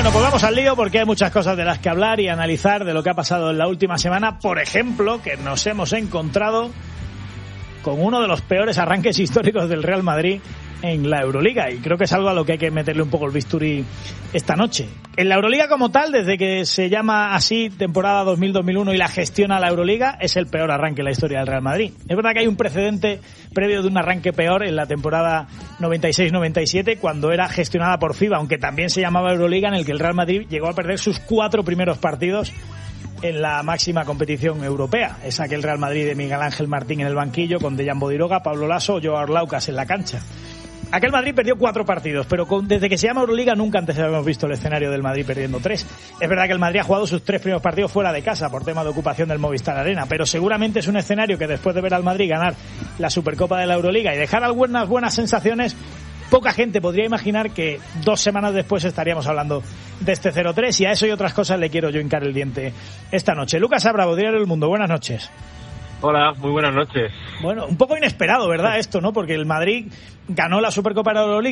Bueno, pues vamos al lío porque hay muchas cosas de las que hablar y analizar de lo que ha pasado en la última semana. Por ejemplo, que nos hemos encontrado con uno de los peores arranques históricos del Real Madrid en la Euroliga, y creo que es algo a lo que hay que meterle un poco el bisturí esta noche. En la Euroliga como tal, desde que se llama así temporada 2000-2001 y la gestiona la Euroliga, es el peor arranque en la historia del Real Madrid. Es verdad que hay un precedente previo de un arranque peor en la temporada 96-97, cuando era gestionada por FIBA, aunque también se llamaba Euroliga, en el que el Real Madrid llegó a perder sus 4 primeros partidos en la máxima competición europea. Es aquel Real Madrid de Miguel Ángel Martín en el banquillo, con Dejan Bodiroga, Pablo Laso o Joao Arlaucas en la cancha. Aquel Madrid perdió 4 partidos, pero desde que se llama Euroliga nunca antes habíamos visto el escenario del Madrid perdiendo 3. Es verdad que el Madrid ha jugado sus 3 primeros partidos fuera de casa por tema de ocupación del Movistar Arena, pero seguramente es un escenario que después de ver al Madrid ganar la Supercopa de la Euroliga y dejar algunas buenas sensaciones, poca gente podría imaginar que 2 semanas después estaríamos hablando de este 0-3, y a eso y otras cosas le quiero yo hincar el diente esta noche. Lucas Abravo, Diario del Mundo, buenas noches. Hola, muy buenas noches. Bueno, un poco inesperado, ¿verdad? Esto, ¿no? Porque el Madrid ganó la Supercopa de la Euroliga